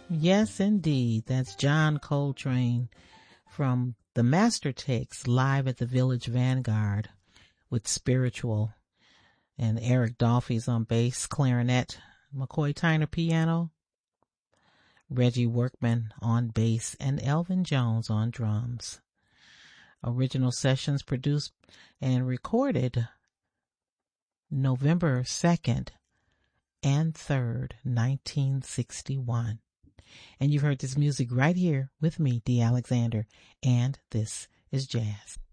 Yes, indeed. That's John Coltrane from the Master Takes live at the Village Vanguard with Spiritual. And Eric Dolphy's on bass, clarinet, McCoy Tyner piano, Reggie Workman on bass, and Elvin Jones on drums. Original sessions produced and recorded November 2nd and 3rd, 1961. And you've heard this music right here with me, Dee Alexander, and this is Jazz.